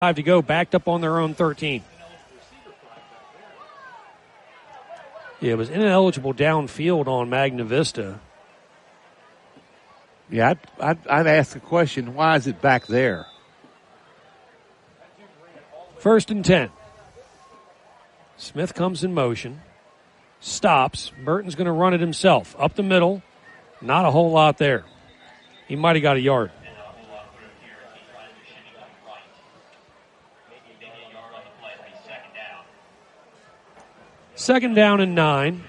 to go, backed up on their own 13. Yeah, it was ineligible downfield on Magna Vista. Yeah, I'd ask the question, why is it back there? 1st and 10. Smith comes in motion. Stops. Burton's going to run it himself. Up the middle. Not a whole lot there. He might have got a yard. Second down and 9.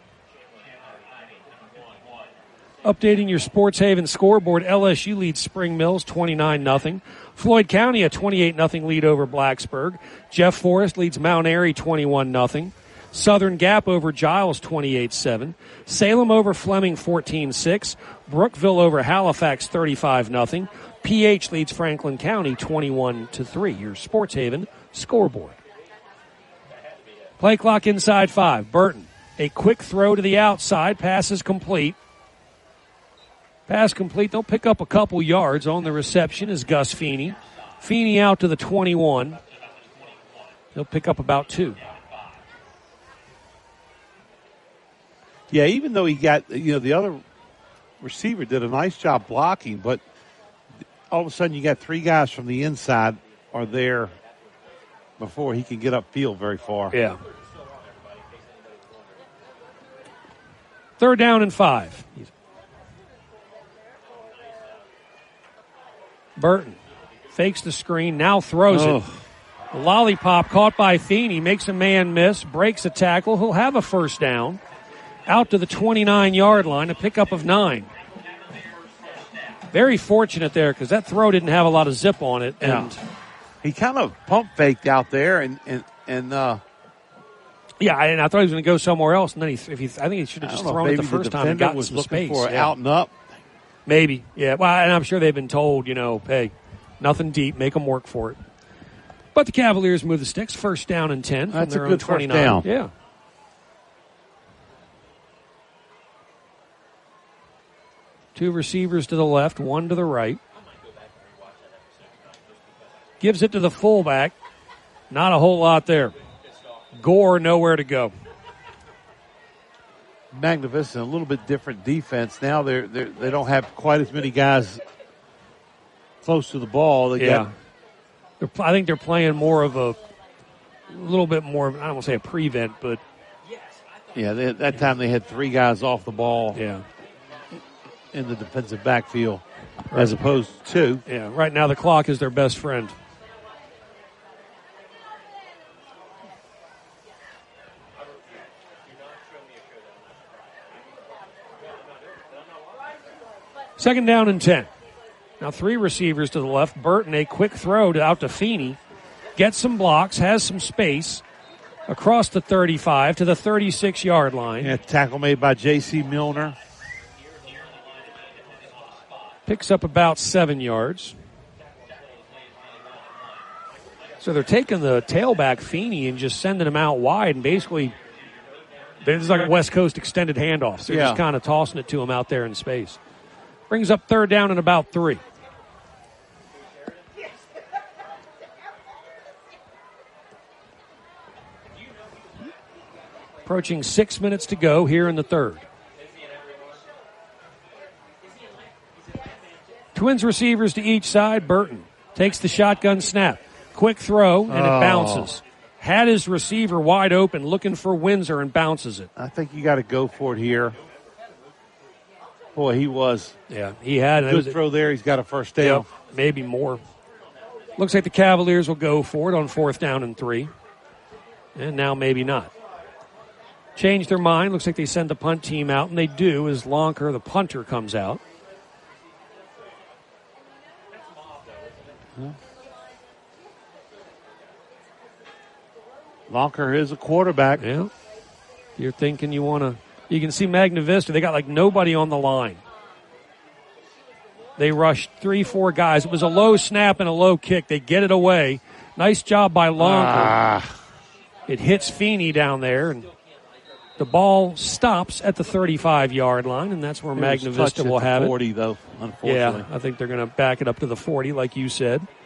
Updating your Sports Haven scoreboard, LSU leads Spring Mills 29-0. Floyd County a 28-0 lead over Blacksburg. Jeff Forest leads Mount Airy 21-0. Southern Gap over Giles 28-7. Salem over Fleming 14-6. Brookville over Halifax 35-0. PH leads Franklin County 21-3. Your Sports Haven scoreboard. Play clock inside 5. Burton, a quick throw to the outside. Pass is complete. Pass complete. They'll pick up a couple yards on the reception is Gus Feeney. Feeney out to the 21. They'll pick up about 2. Yeah, even though he got, the other receiver did a nice job blocking, but all of a sudden you got 3 guys from the inside are there before he can get upfield very far. Yeah. 3rd down and 5. Burton fakes the screen, now throws it. A lollipop caught by Feeney, makes a man miss, breaks a tackle. He'll have a first down. Out to the 29-yard line, a pickup of 9. Very fortunate there because that throw didn't have a lot of zip on it. And he kind of pump faked out there and yeah, and I thought he was going to go somewhere else. And then I think he should have just thrown it the first time and gotten some space. For out and up. Maybe, yeah. Well, and I'm sure they've been told, hey, nothing deep, make them work for it. But the Cavaliers move the sticks. 1st down and 10 from their own 29. First down. Yeah. Two receivers to the left, one to the right. Gives it to the fullback. Not a whole lot there. Gore nowhere to go. Magna Vista, a little bit different defense. Now they don't have quite as many guys close to the ball. I think they're playing more of a little bit more. I don't want to say a prevent, but that time they had 3 guys off the ball. Yeah, in the defensive backfield, as opposed to 2. Yeah, right now the clock is their best friend. Second down and 10. Now 3 receivers to the left. Burton, a quick throw out to Feeney. Gets some blocks, has some space. Across the 35 to the 36-yard line. Yeah, tackle made by J.C. Milner. Picks up about 7 yards. So they're taking the tailback Feeney and just sending him out wide, and basically it's like a West Coast extended handoff. So they're just kind of tossing it to him out there in space. Brings up 3rd down and about 3. Approaching 6 minutes to go here in the 3rd. Twins receivers to each side. Burton takes the shotgun snap. Quick throw, and it bounces. Had his receiver wide open, looking for Windsor, and bounces it. I think you got to go for it here. Boy, he was. Yeah, he had a good throw there. He's got a first down. Yeah, maybe more. Looks like the Cavaliers will go for it on 4th down and 3. And now maybe not. Change their mind. Looks like they send the punt team out, and they do as Lonker, the punter, comes out. Lonker is a quarterback. Yeah. You're thinking you want to. You can see Magna Vista. They got like nobody on the line. They rushed 3-4 guys. It was a low snap and a low kick. They get it away. Nice job by Lonker. It hits Feeney down there, and the ball stops at the 35-yard line, and that's where Magna Vista will have it. 40, though, unfortunately. Yeah, I think they're going to back it up to the 40, like you said.